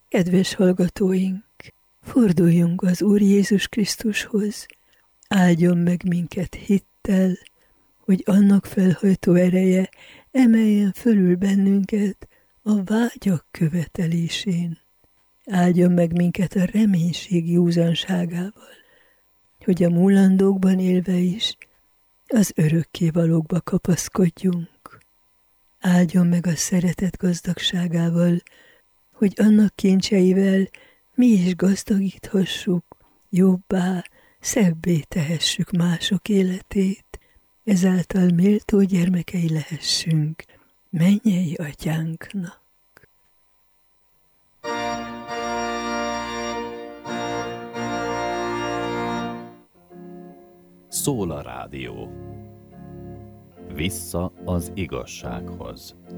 Kedves hallgatóink, forduljunk az Úr Jézus Krisztushoz, áldjon meg minket hittel, hogy annak felhajtó ereje emeljen fölül bennünket a vágyak követelésén. Áldjon meg minket a reménység józanságával, hogy a múlandókban élve is az örökkévalókba kapaszkodjunk. Áldjon meg a szeretet gazdagságával, hogy annak kincseivel mi is gazdagíthassuk, jobbá, szebbé tehessük mások életét, ezáltal méltó gyermekei lehessünk mennyei atyánknak. Szól a rádió. Vissza az igazsághoz.